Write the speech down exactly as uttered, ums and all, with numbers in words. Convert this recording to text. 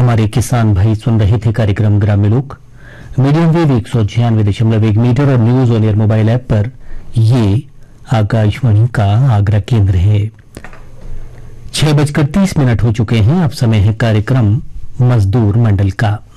हमारे किसान भाई सुन रहे थे कार्यक्रम ग्रामीण लोक मीडियम वेव एक सौ छियानवे दशमलव एक मीटर और news on air mobile app पर। ये आकाशवाणी का आगरा केंद्र है। छह बजकर तीस मिनट हो चुके हैं। अब समय है कार्यक्रम मजदूर मंडल का।